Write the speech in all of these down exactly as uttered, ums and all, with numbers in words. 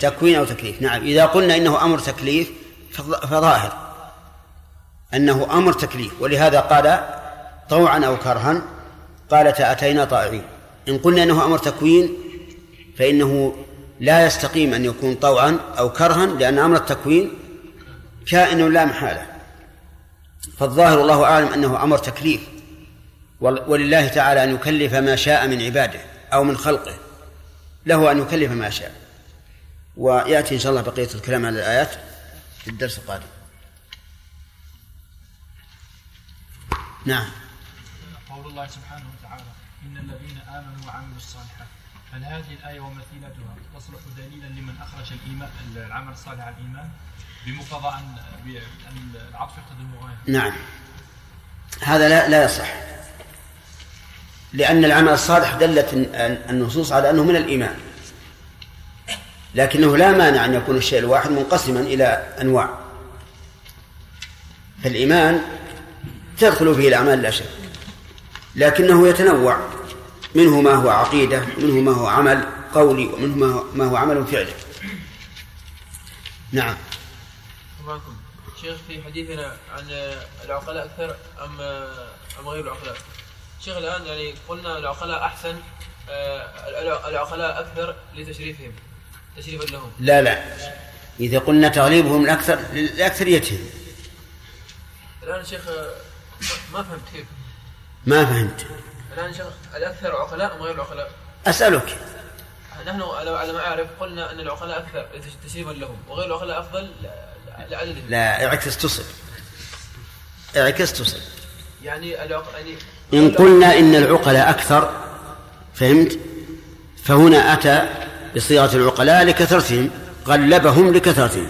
تكوين أو تكليف. نعم، إذا قلنا إنه أمر تكليف فظاهر أنه أمر تكليف، ولهذا قال طوعا أو كرها قالت أتينا طائعين. إن قلنا إنه أمر تكوين فإنه لا يستقيم أن يكون طوعا أو كرها، لأن أمر التكوين كائن لا محالة. فالظاهر الله أعلم أنه أمر تكليف، ولله تعالى أن يكلف ما شاء من عباده أو من خلقه، له أن يكلف ما شاء. ويأتي إن شاء الله بقية الكلام على الآيات في الدرس القادم. نعم. قول الله سبحانه وتعالى إن الذين آمنوا وعملوا الصالحات، هل هذه الآية ومثيلتها تصلح دليلا لمن أخرج الإيمان العمل الصالح على الإيمان بمقتضى أن العطف يقتضي المغايرة؟ نعم، هذا لا لا يصح، لأن العمل الصالح دلت النصوص على أنه من الإيمان، لكنه لا مانع أن يكون الشيء الواحد منقسما إلى أنواع. فالإيمان تدخل فيه الأعمال لا شك، لكنه يتنوع، منه ما هو عقيدة، منه ما هو عمل قولي، ومنه ما هو عمل فعلي. نعم. معكم شيخ في حديثنا عن العقلاء أكثر أم أم غير العقلاء؟ شيخ الآن يعني قلنا العقلاء أحسن، العقلاء أكثر لتشريفهم، تشريفا لهم. لا لا، إذا قلنا تغليبهم الأكثر لأكثريتهم. الآن شيخ ما فهمت كيف. ما فهمت. الآن شيخ الأكثر عقلاء أم غير العقلاء؟ أسألك. نحن على ما أعرف قلنا أن العقلاء أكثر تشريفا لهم، وغير العقلاء أفضل لعددهم. لا، اعكس تصل، اعكس تصل. يعني العق... يعني إن قلنا إن العقلاء أكثر، فهمت؟ فهنا أتى بصيغة العقلاء لكثرتهم، غلبهم لكثرتهم.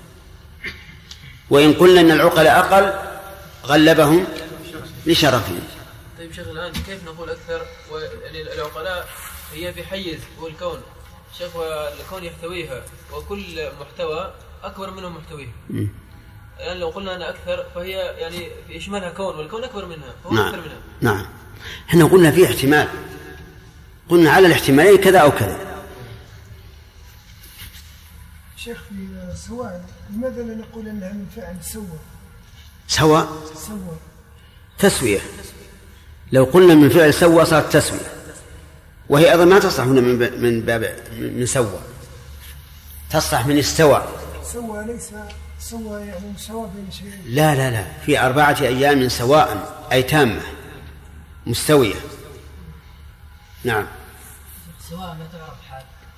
وإن قلنا إن العقلاء أقل، غلبهم لشرفهم. طيب شيخ الآن كيف نقول أكثر يعني العقلاء هي بحيز والكون شيخ، والكون يحتويها، وكل محتوى أكبر منه محتويه. الآن لو قلنا أنا أكثر فهي يعني يشملها كون، والكون أكبر منها، فهو نعم. أكثر منها. نعم، احنا قلنا فيه احتمال، قلنا على الاحتمالين كذا أو كذا. شيخ في سواء، لماذا لا نقول أنها من فعل سوى؟ سواء سوى تسوية. لو قلنا من فعل سوى صارت تسوية، وهي أيضا ما تصلح هنا من من باب من سوى، تصلح من استوى. سوى ليس سوى يعني مساواة بين شيئين. لا لا لا، في أربعة أيام سواء أي تامة مستوية. نعم. سواء ما تعرف حال.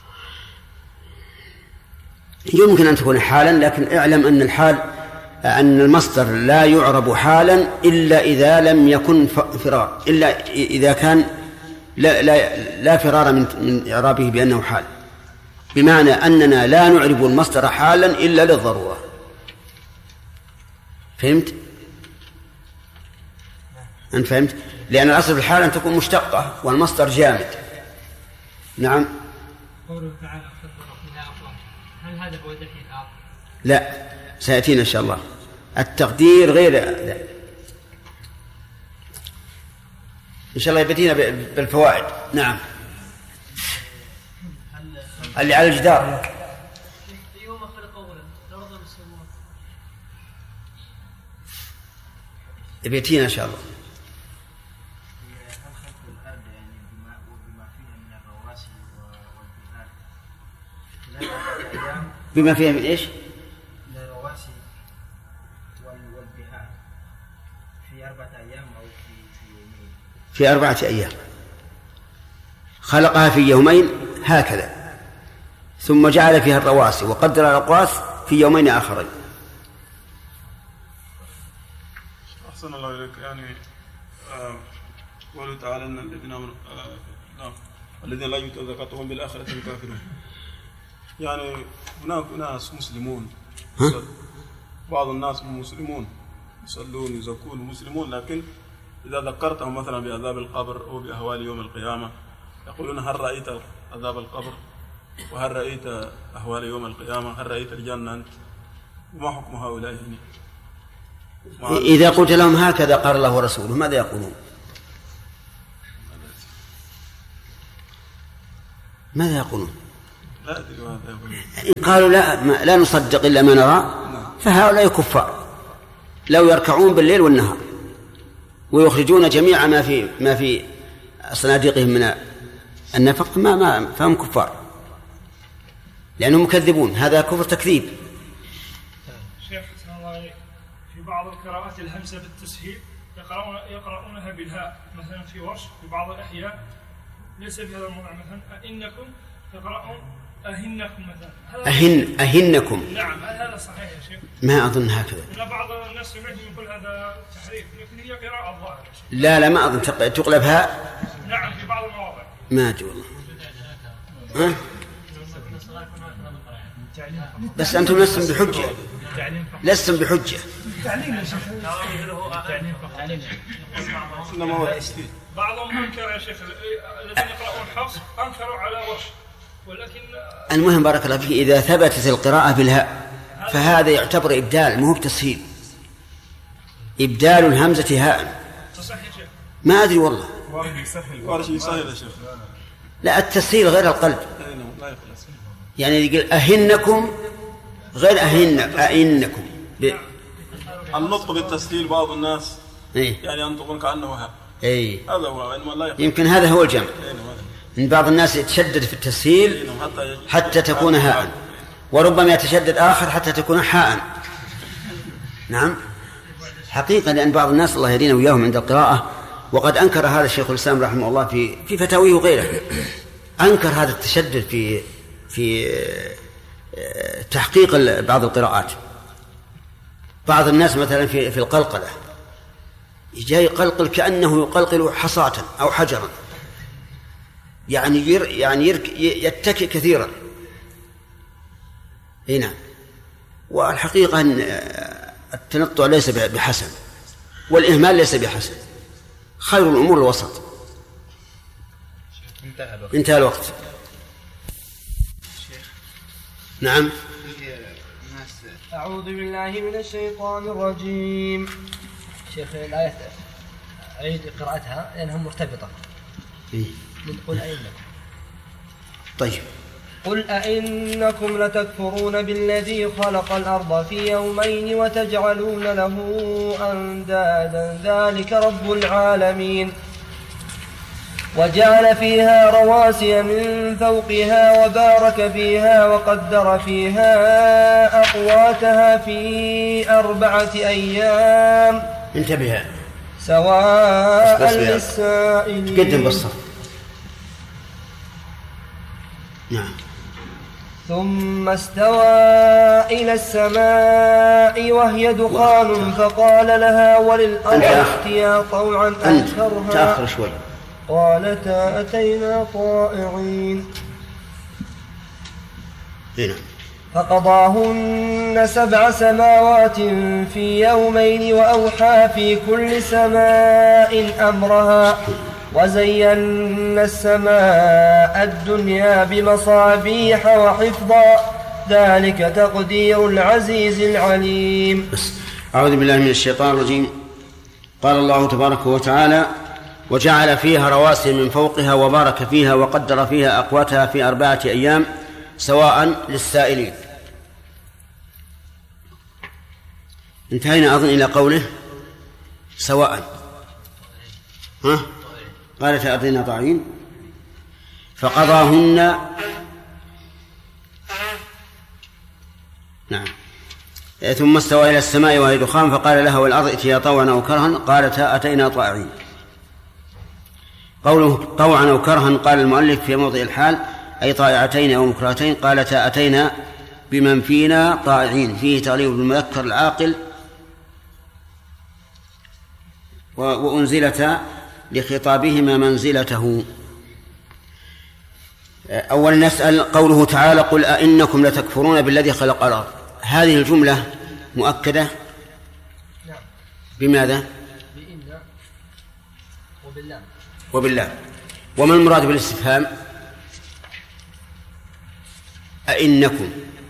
يمكن أن تكون حالا، لكن اعلم أن الحال أن المصدر لا يعرب حالا إلا إذا لم يكن فرار، إلا إذا كان لا, لا, لا فرار من, من إعرابه بأنه حال، بمعنى أننا لا نعرب المصدر حالا إلا للضرورة. فهمت؟ أنت فهمت؟ لأن الأصل في الحال أن تكون مشتقة والمصدر جامد. نعم. قوله تعالى هل هذا هو دحين الآخر؟ لا، سيأتينا إن شاء الله التقدير غير لا. إن شاء الله يبتينا بالفوائد. نعم. اللي على الجدار يوم خلق أولا الأرض والسماوات يبتينا إن شاء الله. بما فيها من إيش؟ من الرواسي والبحار في أربعة أيام أو في في يومين. في أربعة أيام خلقها في يومين هكذا، ثم جعل فيها الرواسي وقدر الأقواس في يومين آخرين. أحسن الله إليك. يعني قوله تعالى أن الذين آمنوا آه الذين لا يؤتون زكاتهم بالآخرة هم كافرون. يعني هناك ناس مسلمون، بعض الناس مسلمون يصلون يزكون مسلمون، لكن إذا ذكرتهم مثلا بعذاب القبر أو بأهوال يوم القيامة يقولون هل رأيت عذاب القبر وهل رأيت أهوال يوم القيامة، هل رأيت الجنة أنت؟ وما حكم هؤلاء هنا؟ إذا قلت لهم هكذا قال الله ورسوله ماذا يقولون؟ ماذا يقولون؟ لا أدري هذا يقول. إن قالوا لا ما لا نصدق إلا ما نرى فهؤلاء كفار، لو يركعون بالليل والنهار ويخرجون جميع ما في ما في صناديقهم من النفق ما ما فهم كفار لأنهم مكذبون، هذا كفر تكذيب. شيخ سلام الله عليك، في بعض القراءات الهمزة بالتسهيل يقرؤون يقرؤونها بالهاء مثلا في ورش، في بعض الأحياء ليس في هذا الموضع مثلا أئنكم يقرؤون أهنكم مثلا. أهن أهنكم. نعم، هل هذا صحيح يا شيخ؟ ما أظن هكذا. إن بعض الناس سمعت يقول هذا تحريف، لكن هي قراءة الظاهر. لا لا ما أظن تقلب هاء. نعم في بعض المواضع. ما أدري والله. ها؟ بس أنتم لستم بحجة، لستم بحجة. بعضهم أنكر يا شيخ، الذين يقرؤون حفص أنكروا على ورش، ولكن المهم بارك الله فيك إذا ثبتت القراءة بالهاء فهذا يعتبر إبدال مو بتسهيل، إبدال الهمزة هاء. ما أدري والله. لا التسهيل غير القلب، يعني يقول أهنكم غير أهن أئنكم. النطق بالتسهيل بعض الناس إيه؟ يعني ينطقون كأنه هاء. إيه؟ هذا هو. يمكن هذا هو الجمع. إن بعض الناس يتشدد في التسهيل حتى تكون هاء، وربما يتشدد آخر حتى تكون حاء. نعم حقيقة، لأن بعض الناس الله يهدينا وياهم عند القراءة، وقد أنكر هذا الشيخ الإسلام رحمه الله في في فتاويه وغيره، أنكر هذا التشدد في في تحقيق بعض القراءات. بعض الناس مثلا في في القلقلة جاي يقلقل كأنه يقلقل حصاة أو حجرا، يعني ير يعني يرك يتكئ كثيرا. هنا والحقيقة أن التنطع ليس بحسن والإهمال ليس بحسن، خير الأمور الوسط. انتهى الوقت. نعم. أعوذ بالله من الشيطان الرجيم. شيخ الآية أعيد قراءتها لأنها مرتبطة. إيه؟ من قل أئنكم. طيب. قل أئنكم لتكفرون بالذي خلق الأرض في يومين وتجعلون له أندادا ذلك رب العالمين. وجعل فيها رواسي من فوقها وبارك فيها وقدر فيها أقواتها في أربعة أيام. انتبه. سواء للسائلين. قدم بالصف. نعم. ثم استوى إلى السماء وهي دخان فقال لها وللأرض ائتيا طوعا أو كرها. تأخر شوي. قالتا أتينا طائعين. هنا. فقضاهن سبع سماوات في يومين وأوحى في كل سماء أمرها وزينا السماء الدنيا بمصابيح وحفظا ذلك تقدير العزيز العليم. أعوذ بالله من الشيطان الرجيم. قال الله تبارك وتعالى: وجعل فيها رواسي من فوقها وبارك فيها وقدر فيها أقواتها في أربعة أيام سواء للسائلين. انتهينا أظن إلى قوله سواء. ها؟ قالت أتينا طاعين فقضاهن. نعم. ثم استوى إلى السماء وهي دخان فقال لها والأرض ائتيا طوعا أو كرها قالتا أتينا طائعين. قوله طوعا أو كرها قال المؤلف في موضع الحال أي طائعتين أو مكرهتين. قالتا أتينا بمن فينا طائعين، فيه تغليب بالمذكر العاقل، وأنزلتا لخطابهما منزلته. أولا نسأل قوله تعالى: قل أئنكم لتكفرون بالذي خلق الأرض. هذه الجملة مؤكدة بماذا؟ بإن وبالله. وبالله. وما المراد بالاستفهام؟ أئنكم.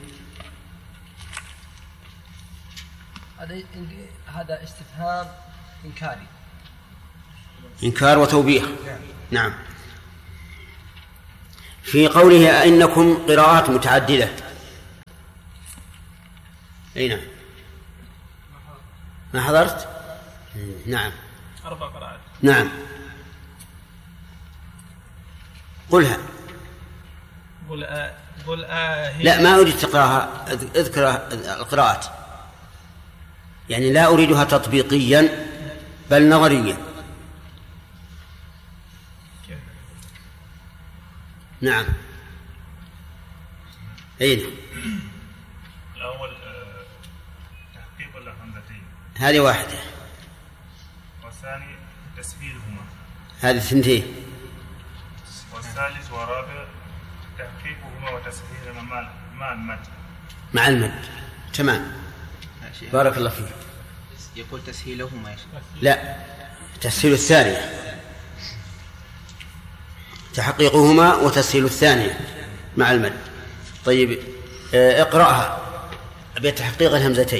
هذا استفهام إنكاري. إنكار وتوبيخ. نعم. في قوله أئنكم قراءات متعددة. أي نعم. ما حضرت؟ نعم. أربع قراءات. نعم. قلها. قل آه قل آه لا، ما أريد تقراها، اذكر القراءات، يعني لا أريدها تطبيقيا بل نظريا. نعم. أين الأول تحقيق الهمزتين، هذه واحدة، والثاني تسهيلهما، هذه اثنتين، والثالث والرابع تحقيقهما وتسهيلهما مع مع المد مع المد. تمام، بارك الله فيك. يقول تسهيلهما يا شيخ. لا، تسهيل الثانية، تحقيقهما وتسهيل الثانية مع المد. طيب اقرأها بتحقيق الهمزتين.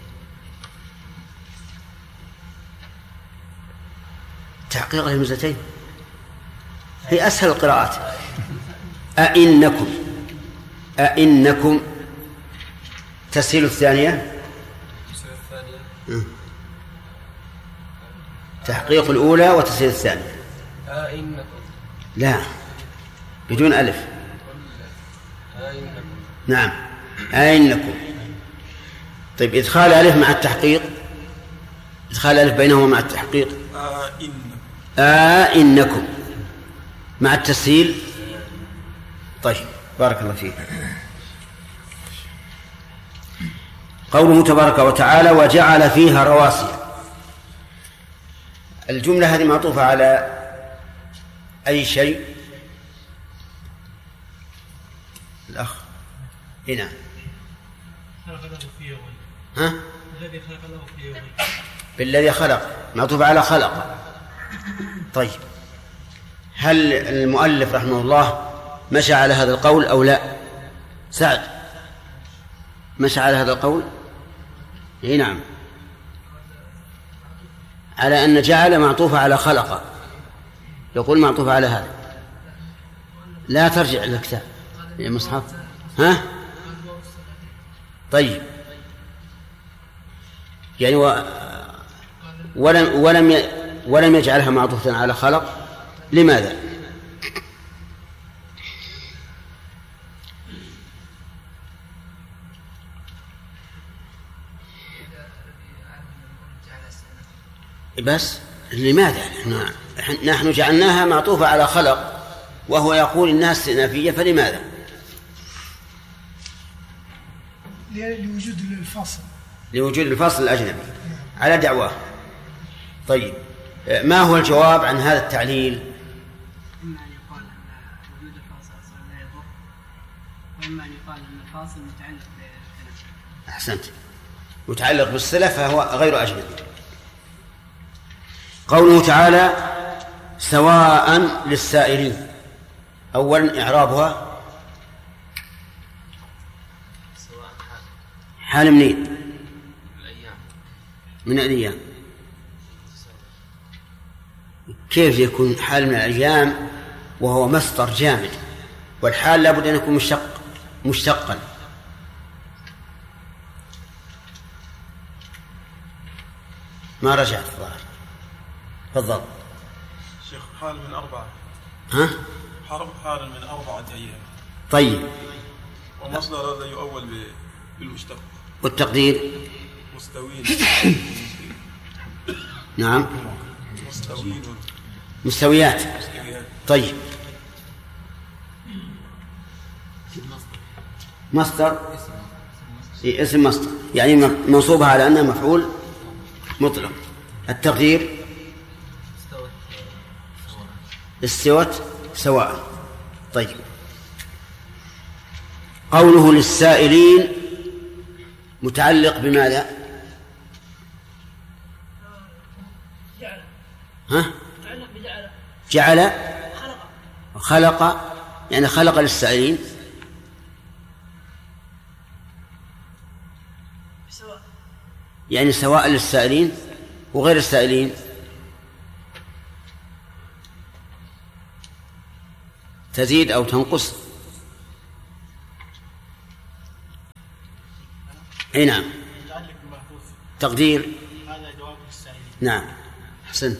تحقيق الهمزتين هي أسهل القراءات. أئنكم، أئنكم. تسهيل الثانية تحقيق الأولى وتسهيل الثانية. أئنكم. لا، بدون ألف. أئنكم. نعم، أئنكم. طيب إدخال ألف مع التحقيق، إدخال ألف بينهما مع التحقيق. أئنكم مع التسهيل. طيب بارك الله فيك. قوله تبارك وتعالى وجعل فيها رواسي. الجملة هذه معطوفة على أي شيء؟ الأخ هنا. خلق له في يوم. ها؟ الذي خلق له في يوم. بالذي خلق، معطوفة على خلق. طيب هل المؤلف رحمه الله مشى على هذا القول أو لا؟ سعد مشى على هذا القول؟ اي نعم، على أن جعل معطوفة على خلق، يقول معطوفة على هذا. لا ترجع الكتاب يا مصحف. ها؟ طيب يعني و... ولم ولم ي... ولم يجعلها معطوفة على خلق. لماذا؟ بس لماذا نحن, نحن جعلناها معطوفة على خلق وهو يقول إنها استئنافية، فلماذا؟ لوجود الفصل، لوجود الفصل الأجنبي على دعواه. طيب ما هو الجواب عن هذا التعليل؟ إما أن يقال أن وجود الفاصل أصلا لا يضر، وإما أن يقال أن الفاصل متعلق بالخلاف. أحسنت، متعلق بالصلة فهو غير أجنبي. قوله تعالى سواء للسائلين، أولا إعرابها حال منين؟ من الأيام. كيف يكون حال من الأيام وهو مصدر جامد، والحال لابد أن يكون مشتق مشتقا؟ ما رجعت الظاهر. تفضل. شيخ حال من أربعة. ها؟ حرب حال من أربعة أيام. طيب. ومصدر هذا يؤول بالمشتق. والتقدير؟ مستوين. نعم. مستوين. مستويات. طيب. مصدر اسم مصدر يعني منصوبها على أنها مفعول مطلق. التقدير استوت سواء. طيب قوله للسائلين متعلق بماذا؟ ها؟ جعل خلق، يعني خلق للسائلين يعني سواء للسائلين وغير السائلين. تزيد أو تنقص. أي نعم. تقدير هذا جواب السائل. نعم أحسنت.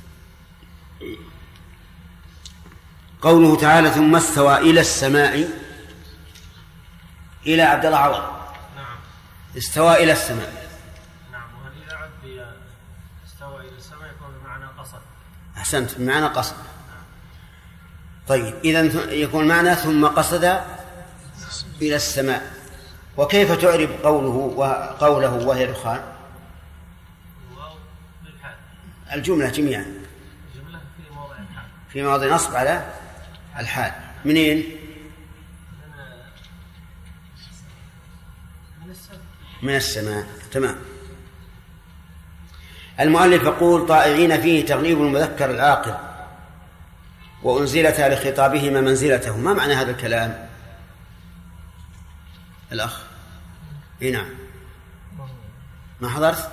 قوله تعالى ثم استوى إلى السماء، إلى عبد الله عوض. نعم. استوى إلى السماء. نعم. وهل إذا عد استوى إلى السماء يكون بمعنى قصد. أحسنت بمعنى قصد. طيب إذن يكون معنى ثم قصد إلى السماء. وكيف تعرب قوله وقوله وهي دخان؟ الجملة جميعا الجملة في موضع الحال، في موضع نصب على الحال. منين؟ من السماء. تمام. المؤلف يقول طائعين فيه تغليب المذكر العاقل وأنزلتا لخطابهما منزلته. ما معنى هذا الكلام الأخ؟ إيه نعم. ما حضرت؟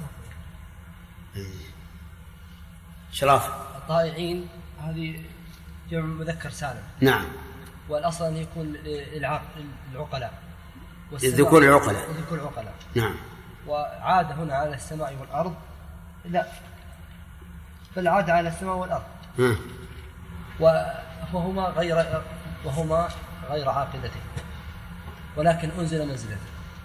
شراف. الطائعين هذه جمع مذكر سالم. نعم. والأصل أن يكون العقلاء، الذكور العقلاء. الذكور العقلاء. نعم. وعاد هنا على السماء والأرض، لا بل عاد على السماء والأرض. م. وهما غير وهما غير عاقلته، ولكن أنزل منزلته.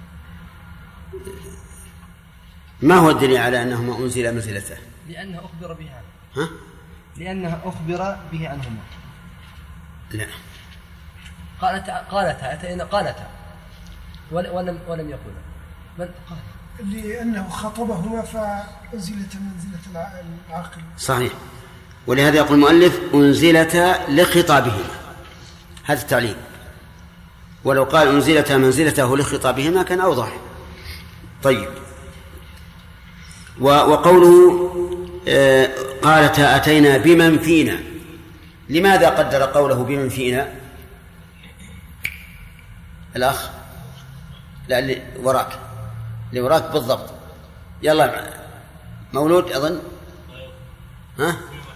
ما هو الدليل على أنهما أنزل منزلته؟ لأنه أخبر به عنه. ها؟ لأنه أخبر به عنهما. لا. قالتا قالتا أتينا قالتا ولم ولم يقول من قال لأنه خطبهما فأنزلت منزلة العاقل. صحيح. ولهذا يقول المؤلف أنزلتا لخطابهما، هذا التعليل. ولو قال أنزلتا منزلته لخطابهما كان أوضح. طيب. وقوله آه قالتا أتينا بمن فينا، لماذا قدر قوله بمن فينا؟ الأخ لا اللي وراك، اللي وراك بالضبط. يلا مولود أظن. ها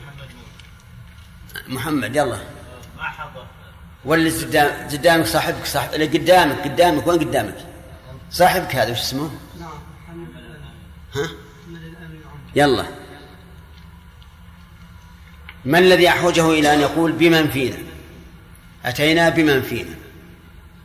محمد يلا. ما حضر. واللي قدام قدامك صاحبك صاحب اللي قدامك قدامك وين قدامك صاحبك هذا وش اسمه؟ ها يلا. ما الذي أحوجه إلى أن يقول بمن فينا؟ أتينا بمن فينا.